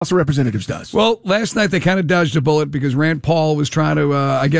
House of Representatives does. Well, last night they kind of dodged a bullet because Rand Paul was trying to,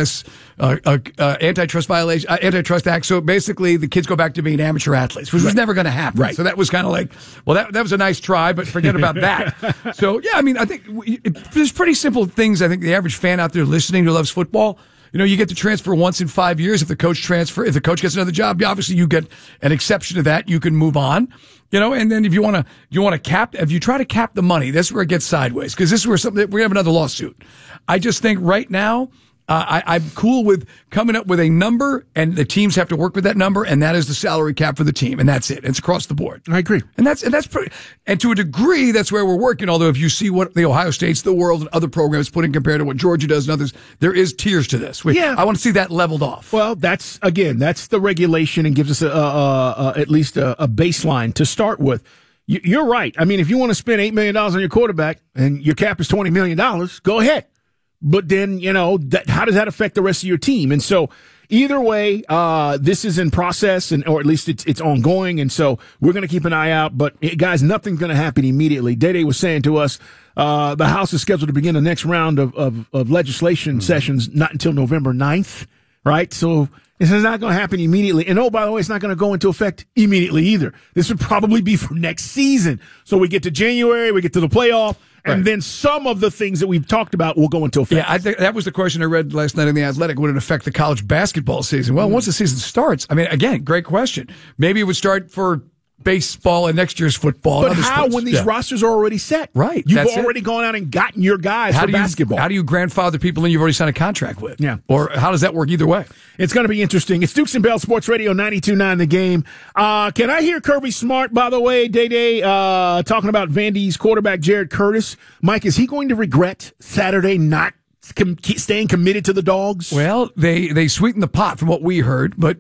antitrust violation, antitrust act. So basically, the kids go back to being amateur athletes, which was never going to happen. Right. So that was kind of like, well, that was a nice try, but forget about that. So yeah, I mean, I think there's pretty simple things. I think the average fan out there listening who loves football. You get to transfer once in 5 years. If the coach gets another job, obviously you get an exception to that. You can move on. And then if you want to cap, if you try to cap the money, that's where it gets sideways. Cause this is where we're gonna have another lawsuit. I just think right now, I'm cool with coming up with a number, and the teams have to work with that number, and that is the salary cap for the team, and that's it. It's across the board. I agree, and that's pretty. And to a degree, that's where we're working. Although if you see what the Ohio States, the world, and other programs put in compared to what Georgia does and others, there is tiers to this. I want to see that leveled off. Well, that's the regulation, and gives us at least a baseline to start with. You're right. I mean, if you want to spend $8 million on your quarterback and your cap is $20 million, go ahead. But then, how does that affect the rest of your team? And so either way, this is in process, or at least it's ongoing. And so we're going to keep an eye out. But guys, nothing's going to happen immediately. Dede was saying to us, the House is scheduled to begin the next round of legislation sessions, not until November 9th, right? So this is not going to happen immediately. And by the way, it's not going to go into effect immediately either. This would probably be for next season. So we get to January, we get to the playoff. And then some of the things that we've talked about will go into effect. Yeah, I think that was the question I read last night in The Athletic. Would it affect the college basketball season? Well, once the season starts, I mean, again, great question. Maybe it would start for baseball and next year's football. But and other how sports. when these rosters are already set? Right. You've already gone out and gotten your guys for basketball. How do you grandfather people in you've already signed a contract with? Yeah. Or how does that work either way? It's going to be interesting. It's Dukes and Bell Sports Radio 92.9 The Game. Can I hear Kirby Smart, by the way, Dede, talking about Vandy's quarterback, Jared Curtis? Mike, is he going to regret Saturday not staying committed to the Dogs? Well, they sweetened the pot from what we heard. But,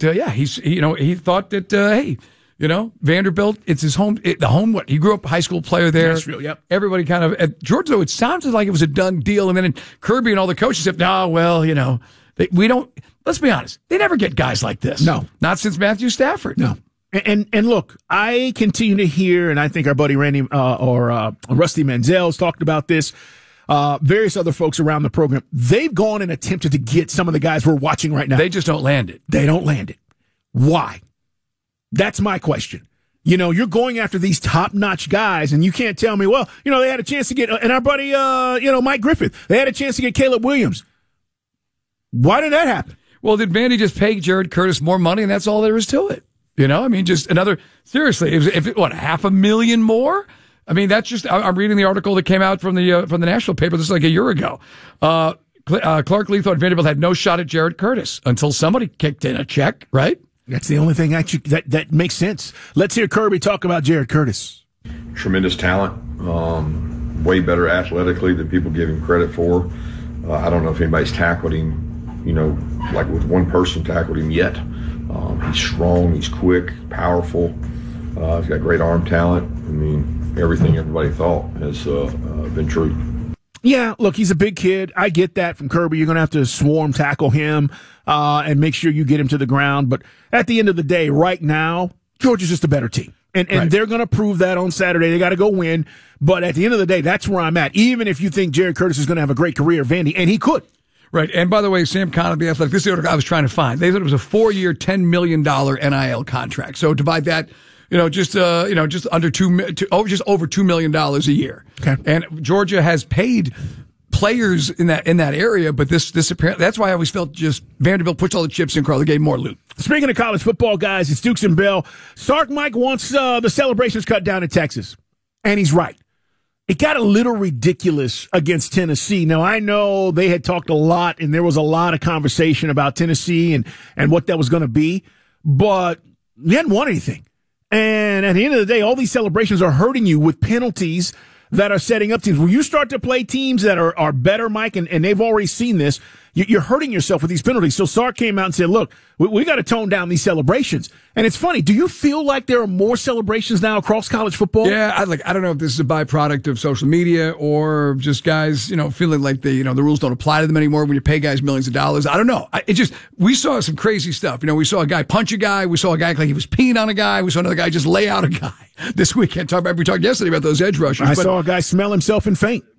he thought that, hey, Vanderbilt, it's his home, he grew up a high school player there. Nashville, yep. Everybody kind of, at Georgia, though, it sounded like it was a done deal. And then Kirby and all the coaches said, we don't, let's be honest, they never get guys like this. No. Not since Matthew Stafford. No. And look, I continue to hear, and I think our buddy Randy, Rusty Manziel's talked about this, various other folks around the program. They've gone and attempted to get some of the guys we're watching right now. They just don't land it. They don't land it. Why? That's my question. You're going after these top-notch guys, and you can't tell me, well, they had a chance to get, and our buddy, Mike Griffith, they had a chance to get Caleb Williams. Why did that happen? Well, did Vandy just pay Jared Curtis more money, and that's all there is to it? I mean, just another, seriously, if $500,000 more? I mean, that's just, I'm reading the article that came out from the national paper, this is like a year ago. Clark Lee thought Vanderbilt had no shot at Jared Curtis until somebody kicked in a check, right? That's the only thing that makes sense. Let's hear Kirby talk about Jared Curtis. Tremendous talent, way better athletically than people give him credit for. I don't know if anybody's tackled him, like with one person tackled him yet. He's strong, he's quick, powerful. He's got great arm talent. I mean, everything everybody thought has been true. Yeah, look, he's a big kid. I get that from Kirby. You're going to have to swarm tackle him and make sure you get him to the ground. But at the end of the day, right now, Georgia's just a better team. And they're going to prove that on Saturday. They got to go win. But at the end of the day, that's where I'm at. Even if you think Jared Curtis is going to have a great career, Vandy, and he could. Right. And by the way, Sam Conn of The Athletic, this is the article I was trying to find. They said it was a 4-year, $10 million NIL contract. So divide that, just over $2 million a year. Okay. And Georgia has paid players in that area, but this apparently, that's why I always felt just Vanderbilt pushed all the chips in, Carl. They gave more loot. Speaking of college football, guys, it's Dukes and Bell. Sark Mike wants the celebrations cut down in Texas. And he's right. It got a little ridiculous against Tennessee. Now, I know they had talked a lot, and there was a lot of conversation about Tennessee and what that was going to be, but they hadn't won anything. And at the end of the day, all these celebrations are hurting you with penalties that are setting up teams. When you start to play teams that are better, Mike, and they've already seen this, you're hurting yourself with these penalties. So Sark came out and said, look, we got to tone down these celebrations. And it's funny. Do you feel like there are more celebrations now across college football? Yeah, I don't know if this is a byproduct of social media or just guys, feeling like the rules don't apply to them anymore when you pay guys millions of dollars. I don't know. We saw some crazy stuff. We saw a guy punch a guy. We saw a guy act like he was peeing on a guy. We saw another guy just lay out a guy this weekend. We talked yesterday about those edge rushers. I saw a guy smell himself and faint.